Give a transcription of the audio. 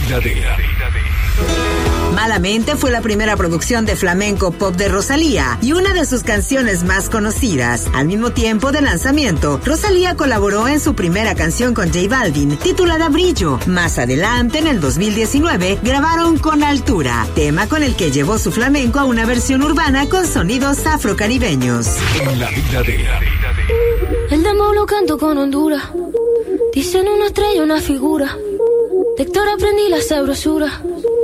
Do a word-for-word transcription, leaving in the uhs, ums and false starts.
vida de... Malamente fue la primera producción de flamenco pop de Rosalía y una de sus canciones más conocidas. Al mismo tiempo de lanzamiento, Rosalía colaboró en su primera canción con J Balvin, titulada Brillo. Más adelante, en el dos mil diecinueve, grabaron Con Altura, tema con el que llevó su flamenco a una versión urbana con sonidos afrocaribeños. En la vida de... El demo lo canto con Honduras. Dicen una estrella, una figura. De Héctor aprendí la sabrosura.